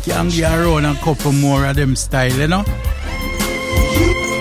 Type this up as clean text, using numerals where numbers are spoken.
can get around a couple more of them style, you know.